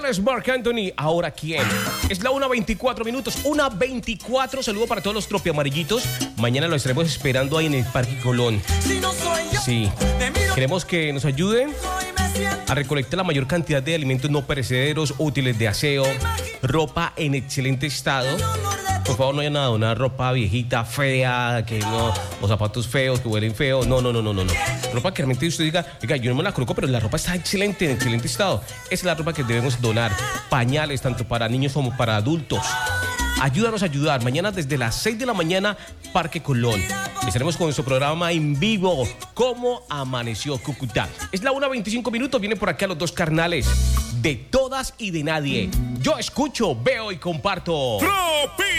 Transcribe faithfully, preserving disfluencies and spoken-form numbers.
es Marc Anthony. ¿Ahora quién? Es la una veinticuatro minutos. una veinticuatro. Saludo para todos los tropiamarillitos. Mañana lo estaremos esperando ahí en el Parque Colón. Sí. Queremos que nos ayuden a recolectar la mayor cantidad de alimentos no perecederos, útiles de aseo, ropa en excelente estado. Por favor, no vayan a donar ropa viejita, fea, que no, o zapatos feos, que huelen feo. No, no, no, no, no, no. Ropa que realmente usted diga, oiga, yo no me la coloco, pero la ropa está excelente, en excelente estado. Esa es la ropa que debemos donar. Pañales, tanto para niños como para adultos. Ayúdanos a ayudar. Mañana desde las seis de la mañana, Parque Colón. Estaremos con nuestro programa en vivo, ¿Cómo amaneció Cúcuta? Es la una veinticinco minutos. Vienen por acá los dos carnales. De todas y de nadie. Yo escucho, veo y comparto. Tropi.